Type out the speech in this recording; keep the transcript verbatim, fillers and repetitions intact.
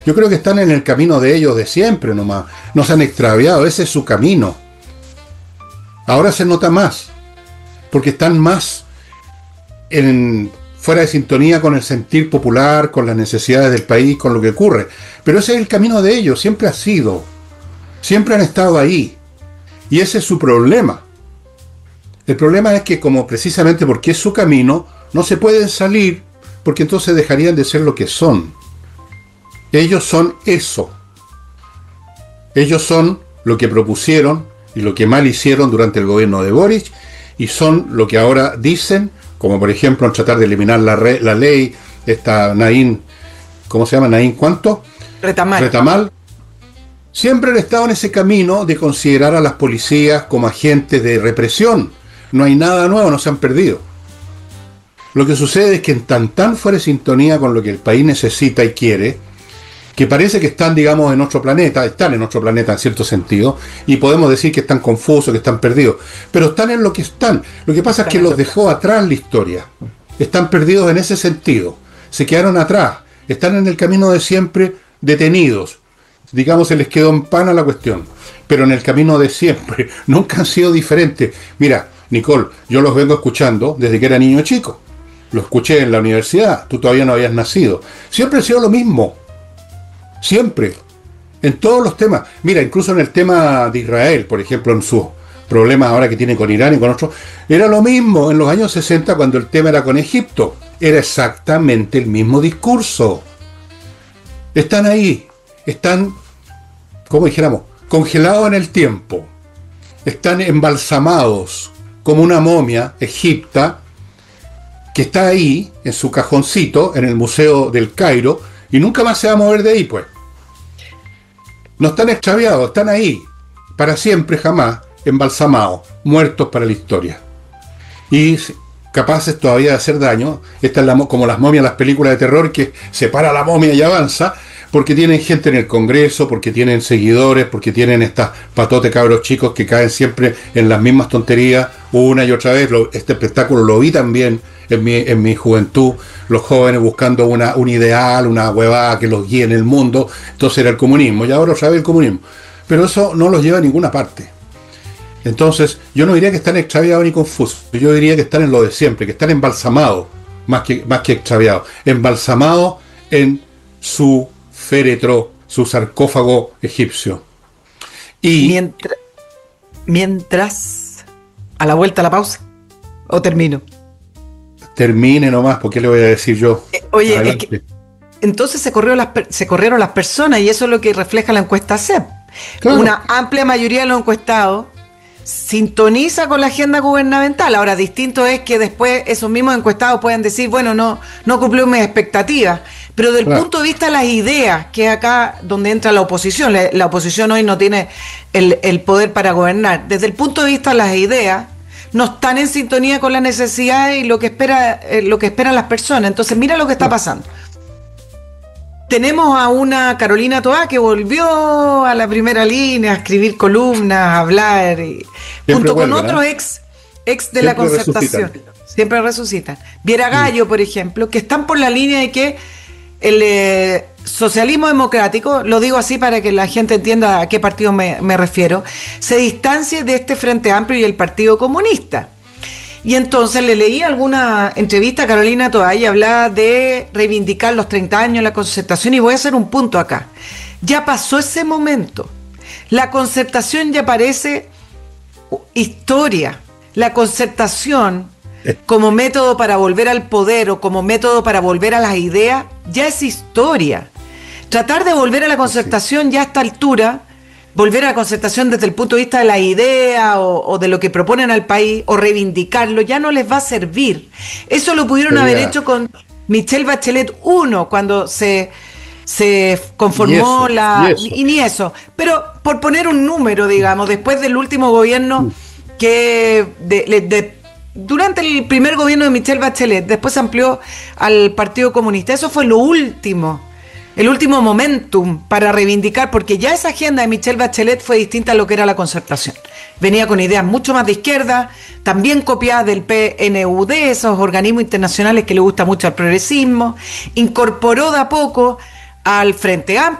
Yo creo que están en el camino de ellos de siempre nomás. No se han extraviado, ese es su camino. Ahora se nota más, porque están más en, fuera de sintonía con el sentir popular, con las necesidades del país, con lo que ocurre. Pero ese es el camino de ellos, siempre ha sido. Siempre han estado ahí. Y ese es su problema. El problema es que, como precisamente porque es su camino, no se pueden salir, porque entonces dejarían de ser lo que son. Ellos son eso. Ellos son lo que propusieron y lo que mal hicieron durante el gobierno de Boric, y son lo que ahora dicen, como por ejemplo en tratar de eliminar la, re, la ley, esta Naín, ¿cómo se llama? Naín, ¿cuánto? Retamal. Retamal. Siempre han estado en ese camino de considerar a las policías como agentes de represión. No hay nada nuevo, no se han perdido. Lo que sucede es que en tan tan fuera de sintonía con lo que el país necesita y quiere, que parece que están, digamos, en otro planeta, están en otro planeta en cierto sentido, y podemos decir que están confusos, que están perdidos, pero están en lo que están. Lo que pasa es que los dejó atrás la historia. Están perdidos en ese sentido. Se quedaron atrás. Están en el camino de siempre, detenidos. Digamos, se les quedó en pana la cuestión. Pero en el camino de siempre. Nunca han sido diferentes. Mira, Nicole, yo los vengo escuchando desde que era niño chico. Lo escuché en la universidad. Tú todavía no habías nacido. Siempre ha sido lo mismo. Siempre, en todos los temas. Mira, incluso en el tema de Israel, por ejemplo, en sus problemas ahora que tiene con Irán y con otros, era lo mismo en los años sesenta cuando el tema era con Egipto. Era exactamente el mismo discurso. Están ahí, están, como dijéramos, congelados en el tiempo. Están embalsamados como una momia egipta que está ahí, en su cajoncito, en el Museo del Cairo, y nunca más se va a mover de ahí, pues. No están extraviados, están ahí, para siempre, jamás, embalsamados, muertos para la historia. Y capaces todavía de hacer daño. Esta es la, como las momias, las películas de terror, que se para la momia y avanza, porque tienen gente en el Congreso, porque tienen seguidores, porque tienen estas patotes cabros chicos que caen siempre en las mismas tonterías, una y otra vez. Lo, este espectáculo lo vi también en mi, en mi juventud, los jóvenes buscando una, un ideal, una huevada que los guíe en el mundo. Entonces era el comunismo, y ahora otra vez el comunismo. Pero eso no los lleva a ninguna parte. Entonces, yo no diría que están extraviados ni confusos, yo diría que están en lo de siempre, que están embalsamados, más que, más que extraviados, embalsamados en su féretro, su sarcófago egipcio. Y mientras, mientras, a la vuelta a la pausa, o termino. Termine nomás, porque le voy a decir yo. Eh, oye, es que, entonces se, corrió las, se corrieron las personas, y eso es lo que refleja la encuesta C E P. Claro. Una amplia mayoría de los encuestados sintoniza con la agenda gubernamental. Ahora, distinto es que después esos mismos encuestados puedan decir, bueno, no, no cumplió mis expectativas, pero del claro. punto de vista de las ideas, que es acá donde entra la oposición, la, la oposición hoy no tiene el, el poder para gobernar. Desde el punto de vista de las ideas, no están en sintonía con las necesidades y lo que espera, eh, lo que esperan las personas. Entonces, mira lo que está pasando. Tenemos a una Carolina Toá que volvió a la primera línea a escribir columnas, a hablar, y, junto vuelven, con otros ¿eh? ex, ex de Siempre la Concertación. Resucitan. Siempre resucitan. Viera Gallo, sí. por ejemplo, que están por la línea de que el eh, socialismo democrático, lo digo así para que la gente entienda a qué partido me, me refiero, se distancie de este Frente Amplio y el Partido Comunista. Y entonces le leí alguna entrevista a Carolina Toá y hablaba de reivindicar los treinta años de la Concertación, y voy a hacer un punto acá. Ya pasó ese momento. La Concertación ya parece historia. La Concertación, como método para volver al poder o como método para volver a las ideas, ya es historia. Tratar de volver a la Concertación ya a esta altura, volver a la Concertación desde el punto de vista de la idea o, o de lo que proponen al país, o reivindicarlo, ya no les va a servir. Eso lo pudieron Pero haber ya. hecho con Michelle Bachelet uno, cuando se, se conformó y eso, la... Y, y ni eso. Pero por poner un número, digamos, después del último gobierno que... De, de, de, durante el primer gobierno de Michelle Bachelet, después se amplió al Partido Comunista. Eso fue lo último. El último momentum para reivindicar, porque ya esa agenda de Michelle Bachelet fue distinta a lo que era la Concertación. Venía con ideas mucho más de izquierda, también copiadas del P N U D, esos organismos internacionales que le gusta mucho al progresismo. Incorporó de a poco al Frente Amplio.